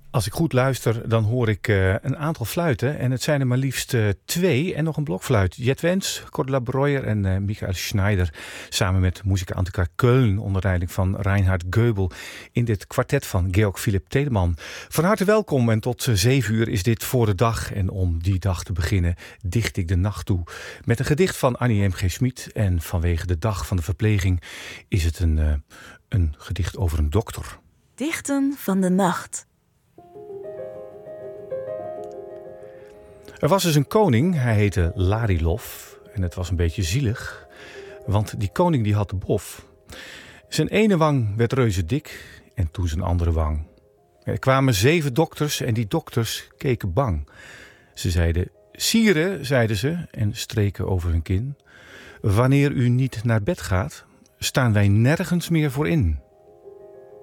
Als ik goed luister, dan hoor ik een aantal fluiten. En het zijn er maar liefst 2 en nog een blokfluit. Jet Wens, Cordula Breuer en Michael Schneider. Samen met Musica Köln onder leiding van Reinhard Goebel. In dit kwartet van Georg Philipp Telemann. Van harte welkom en tot 7 uur is dit Voor de Dag. En om die dag te beginnen dicht ik de nacht toe. Met een gedicht van Annie M. G. Schmid. En vanwege de dag van de verpleging is het een gedicht over een dokter. Dichten van de nacht. Er was dus een koning, hij heette Larilov. En het was een beetje zielig, want die koning die had de bof. Zijn ene wang werd reuze dik en toen zijn andere wang. Er kwamen 7 dokters en die dokters keken bang. Ze zeiden, sire, zeiden ze en streken over hun kin. Wanneer u niet naar bed gaat, staan wij nergens meer voor in.